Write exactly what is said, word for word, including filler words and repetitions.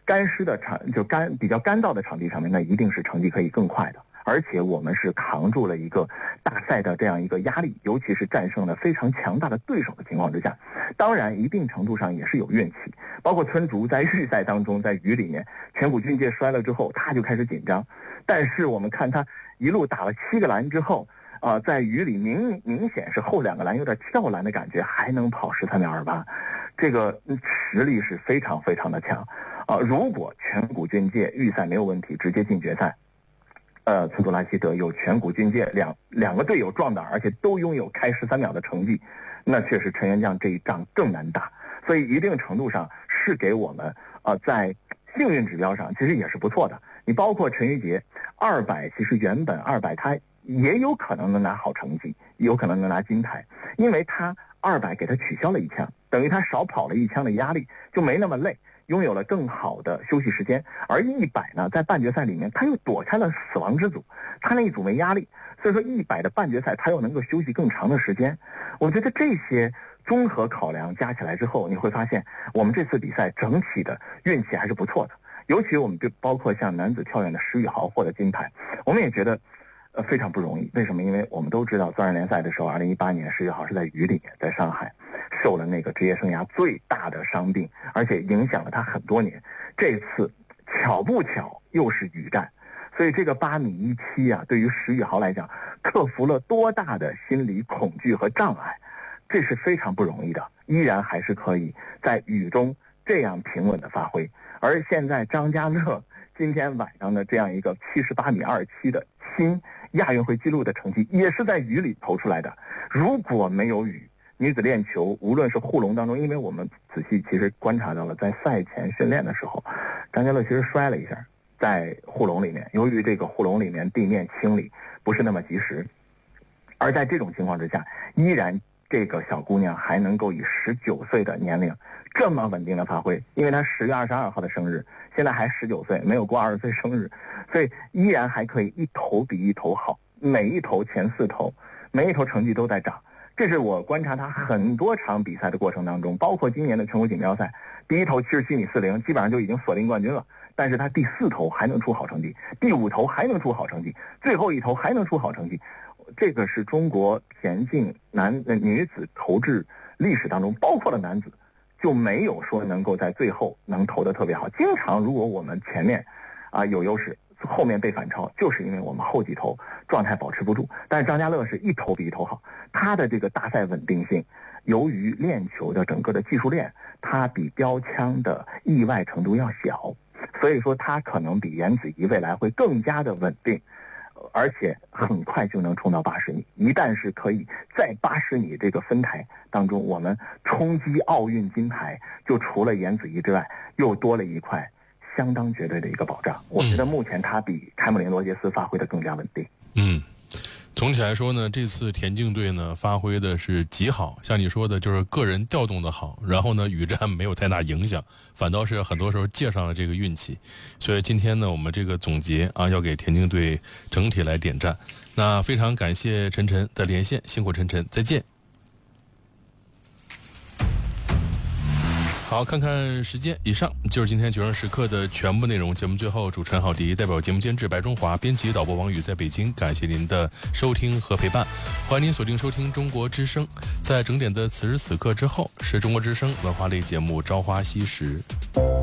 干湿的场就干比较干燥的场地上面，那一定是成绩可以更快的。而且我们是扛住了一个大赛的这样一个压力，尤其是战胜了非常强大的对手的情况之下，当然一定程度上也是有运气。包括村竹在预赛当中，在雨里面全谷俊介摔了之后，他就开始紧张，但是我们看他一路打了七个篮之后，啊、呃，在雨里明明显是后两个篮有点跳篮的感觉，还能跑十三秒二八，这个实力是非常非常的强啊、呃！如果全谷俊介预赛没有问题，直接进决赛。呃，村竹拉希德有全谷俊介两两个队友壮胆，而且都拥有开十三秒的成绩，那确实陈元将这一仗更难打。所以一定程度上是给我们呃在幸运指标上其实也是不错的。你包括陈玉杰二百，其实原本二百他也有可能能拿好成绩，有可能能拿金牌，因为他二百给他取消了一枪，等于他少跑了一枪的压力，就没那么累，拥有了更好的休息时间。而一百呢，在半决赛里面他又躲开了死亡之组，他那一组没压力，所以说一百的半决赛他又能够休息更长的时间。我觉得这些综合考量加起来之后，你会发现我们这次比赛整体的运气还是不错的。尤其我们就包括像男子跳远的石宇豪获得金牌，我们也觉得呃非常不容易。为什么？因为我们都知道钻石联赛的时候，二零一八年石宇豪是在雨里面，在上海受了那个职业生涯最大的伤病，而且影响了他很多年。这次巧不巧又是雨战，所以这个八米一七啊，对于石宇豪来讲，克服了多大的心理恐惧和障碍，这是非常不容易的，依然还是可以在雨中这样平稳的发挥。而现在张家乐今天晚上的这样一个七十八米二七的新亚运会纪录的成绩，也是在雨里投出来的。如果没有雨，女子链球无论是护龙当中，因为我们仔细其实观察到了，在赛前训练的时候，张家乐其实摔了一下，在护龙里面，由于这个护龙里面地面清理不是那么及时，而在这种情况之下，依然这个小姑娘还能够以十九岁的年龄这么稳定的发挥，因为她十月二十二号的生日，现在还十九岁，没有过二十岁生日，所以依然还可以一投比一投好，每一投前四投，每一投成绩都在涨。这是我观察她很多场比赛的过程当中，包括今年的全国锦标赛，第一投七十七米四零，基本上就已经锁定冠军了。但是她第四投还能出好成绩，第五投还能出好成绩，最后一投还能出好成绩。这个是中国田径男呃女子投掷历史当中，包括了男子，就没有说能够在最后能投得特别好。经常如果我们前面啊有优势，后面被反超，就是因为我们后几投状态保持不住。但是张家乐是一投比一投好，他的这个大赛稳定性，由于链球的整个的技术链，它比标枪的意外程度要小，所以说他可能比颜子怡未来会更加的稳定，而且很快就能冲到八十米。一旦是可以在八十米这个分台当中，我们冲击奥运金牌，就除了颜子怡之外，又多了一块相当绝对的一个保障。我觉得目前他比凯姆林罗杰斯发挥的更加稳定。 嗯，总体来说呢，这次田径队呢发挥的是极好，像你说的，就是个人调动的好，然后呢雨战没有太大影响，反倒是很多时候借上了这个运气。所以今天呢，我们这个总结啊，要给田径队整体来点赞。那非常感谢陈晨的连线，辛苦陈晨，再见。好，看看时间，以上就是今天九点时刻的全部内容。节目最后，主持人郝迪代表节目监制白中华、编辑导播王宇在北京，感谢您的收听和陪伴。欢迎您锁定收听中国之声，在整点的此时此刻之后，是中国之声文化类节目《朝花夕拾》。